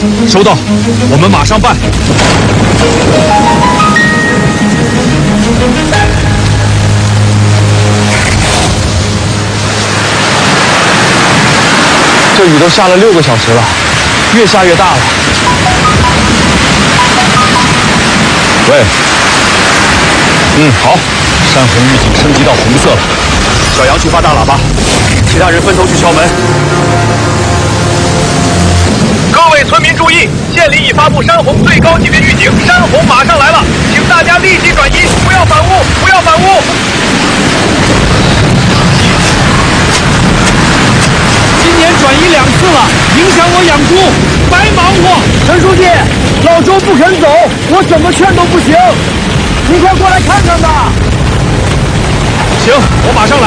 收到，我们马上办。这雨都下了6个小时了，越下越大了。喂，好，山洪预警升级到红色了。小杨去发大喇叭，其他人分头去敲门。各位村民注意，县里已发布山洪最高级别预警，山洪马上来了，请大家立即转移，不要反屋，不要反屋。今年转移2次了，影响我养猪，白忙活。陈书记，老周不肯走，我怎么劝都不行，你快过来看看吧。行，我马上来。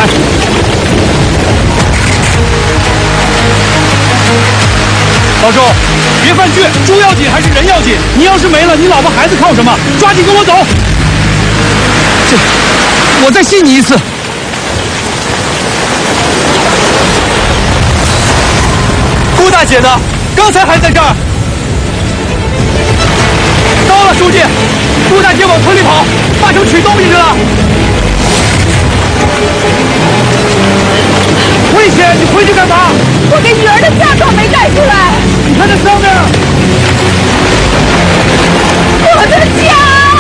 老周，别犯倔，猪要紧还是人要紧？你要是没了，你老婆孩子靠什么？抓紧跟我走。我再信你一次。顾大姐呢？刚才还在这儿。糟了，书记，顾大姐往村里跑，八成取东西去了。危险！你回去干嘛？ 我给女儿的嫁妆没带出来。 你看那上面。